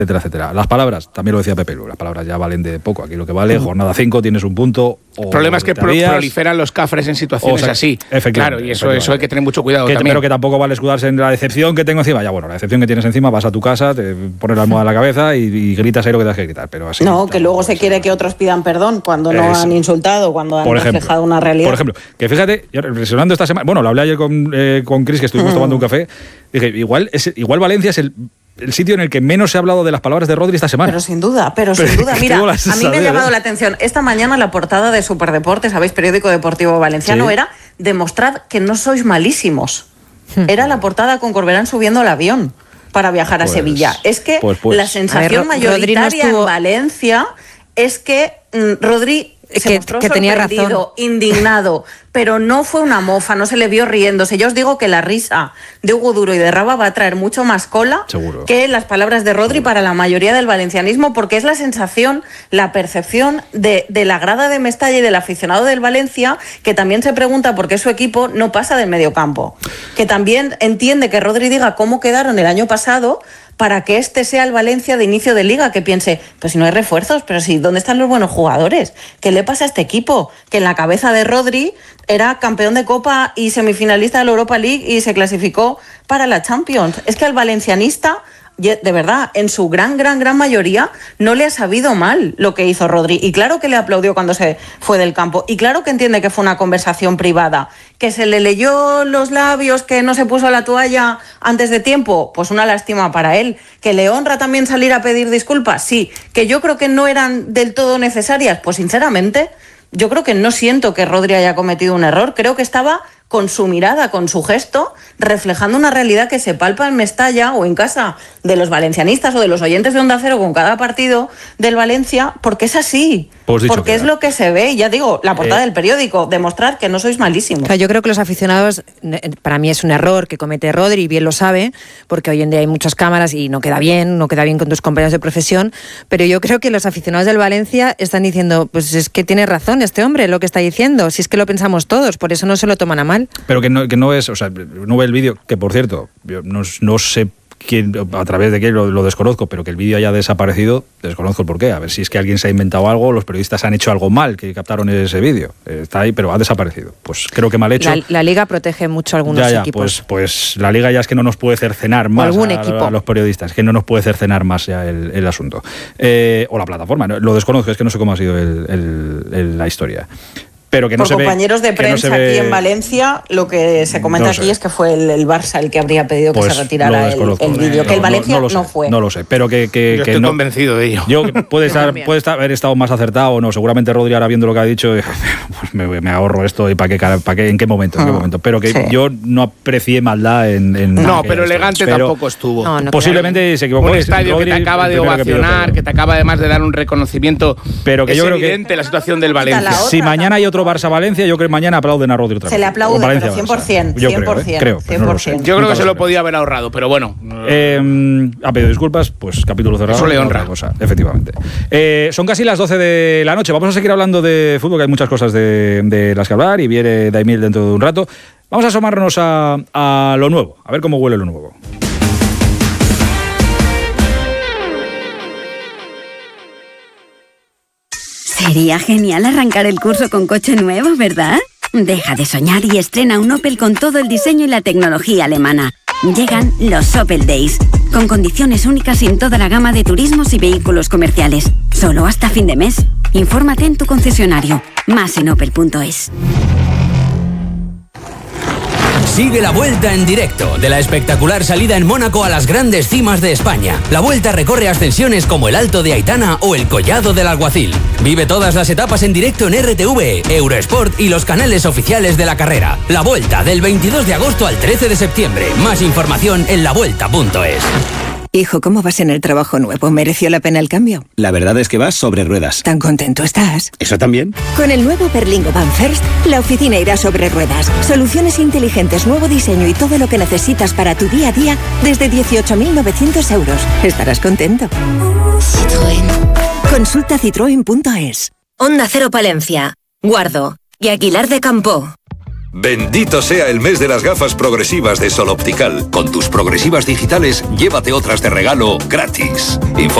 etcétera, etcétera. Las palabras, también lo decía Pepe Lu, las palabras ya valen de poco. Aquí lo que vale, jornada 5, tienes un punto. El problema es que proliferan los cafres en situaciones así. Claro, y eso hay que tener mucho cuidado también. Pero que tampoco vale escudarse en la decepción que tengo encima. Ya bueno, la decepción que tienes encima, vas a tu casa, te pones la almohada en la cabeza y gritas ahí lo que tengas que gritar. Pero así, no, que luego se quiere que otros pidan perdón cuando no han insultado, cuando han reflejado una realidad. Por ejemplo, que fíjate, yo reflexionando esta semana, bueno, lo hablé ayer con Chris, que estuvimos tomando un café, dije, igual Valencia es el sitio en el que menos se ha hablado de las palabras de Rodri esta semana. Pero sin duda. Mira, a mí me ha llamado la atención. Esta mañana la portada de Superdeporte, ¿sabéis? Periódico deportivo valenciano, era demostrad que no sois malísimos. Era la portada con Corberán subiendo al avión para viajar a Sevilla. Es que la sensación mayoritaria en Valencia es que Rodri se mostró tenía razón, indignado, pero no fue una mofa, no se le vio riéndose. Yo os digo que la risa de Hugo Duro y de Raba va a traer mucho más cola que las palabras de Rodri para la mayoría del valencianismo, porque es la sensación, la percepción de la grada de Mestalla y del aficionado del Valencia, que también se pregunta por qué su equipo no pasa del mediocampo, que también entiende que Rodri diga cómo quedaron el año pasado, para que este sea el Valencia de inicio de liga, que piense, pues si no hay refuerzos, pero si, ¿dónde están los buenos jugadores? ¿Qué le pasa a este equipo? Que en la cabeza de Rodri era campeón de Copa y semifinalista de la Europa League y se clasificó para la Champions. Es que al valencianista, de verdad, en su gran mayoría, no le ha sabido mal lo que hizo Rodri. Y claro que le aplaudió cuando se fue del campo. Y claro que entiende que fue una conversación privada. Que se le leyó los labios, que no se puso la toalla antes de tiempo, pues una lástima para él. Que le honra también salir a pedir disculpas, sí. Que yo creo que no eran del todo necesarias, pues sinceramente, yo creo que no siento que Rodri haya cometido un error. Creo que estaba con su mirada, con su gesto, reflejando una realidad que se palpa en Mestalla o en casa de los valencianistas o de los oyentes de Onda Cero con cada partido del Valencia, porque es así, porque es lo que se ve. Ya digo, la portada del periódico, demostrar que no sois malísimos. Yo creo que los aficionados, para mí es un error que comete Rodri, y bien lo sabe, porque hoy en día hay muchas cámaras y no queda bien con tus compañeros de profesión, pero yo creo que los aficionados del Valencia están diciendo, pues es que tiene razón este hombre, lo que está diciendo, si es que lo pensamos todos, por eso no se lo toman a mal. Pero que no es, o sea, no ve el vídeo, que por cierto, yo no sé quién, a través de qué lo desconozco, pero que el vídeo haya desaparecido, desconozco el porqué. A ver si es que alguien se ha inventado algo, los periodistas han hecho algo mal, que captaron ese vídeo. Está ahí, pero ha desaparecido. Pues creo que mal hecho. La Liga protege mucho a algunos equipos. Pues la Liga ya es que no nos puede cercenar más a los periodistas, que no nos puede cercenar más ya el asunto. O la plataforma, ¿no? Lo desconozco, es que no sé cómo ha sido la historia. Pero que no por compañeros de prensa aquí en Valencia, lo que se comenta aquí es que fue el Barça el que habría pedido que se retirara el vídeo, que el Valencia no fue. No lo sé, pero que yo estoy convencido de ello. Yo puede haber estado más acertado o no, seguramente Rodri ahora viendo lo que ha dicho, pues me ahorro esto y para qué, en qué momento, pero que yo no aprecié maldad en no, pero elegante tampoco estuvo. Posiblemente se equivocó. Un estadio que te acaba de ovacionar, que te acaba además de dar un reconocimiento, pero que yo creo evidente la situación del Valencia. Si mañana hay otro Barça-Valencia, yo creo que mañana aplauden a Rodri otra vez. Se le aplaude, pero 100%. Creo. 100%. Yo creo que se lo podía haber ahorrado, pero bueno. Ha pedido disculpas, pues capítulo cerrado. Eso le honra. Efectivamente. Son casi las 12 de la noche. Vamos a seguir hablando de fútbol, que hay muchas cosas de las que hablar, y viene Daimiel dentro de un rato. Vamos a asomarnos a lo nuevo, a ver cómo huele lo nuevo. Sería genial arrancar el curso con coche nuevo, ¿verdad? Deja de soñar y estrena un Opel con todo el diseño y la tecnología alemana. Llegan los Opel Days, con condiciones únicas en toda la gama de turismos y vehículos comerciales. Solo hasta fin de mes. Infórmate en tu concesionario. Más en opel.es. Sigue la Vuelta en directo de la espectacular salida en Mónaco a las grandes cimas de España. La Vuelta recorre ascensiones como el Alto de Aitana o el Collado del Alguacil. Vive todas las etapas en directo en RTV, Eurosport y los canales oficiales de la carrera. La Vuelta del 22 de agosto al 13 de septiembre. Más información en lavuelta.es. Hijo, ¿cómo vas en el trabajo nuevo? ¿Mereció la pena el cambio? La verdad es que vas sobre ruedas. ¿Tan contento estás? ¿Eso también? Con el nuevo Berlingo Van First, la oficina irá sobre ruedas. Soluciones inteligentes, nuevo diseño y todo lo que necesitas para tu día a día desde 18.900 euros. Estarás contento. Citroën. Consulta citroen.es. Onda Cero Palencia, Guardo y Aguilar de Campoo. Bendito sea el mes de las gafas progresivas de Sol Optical. Con tus progresivas digitales, llévate otras de regalo gratis.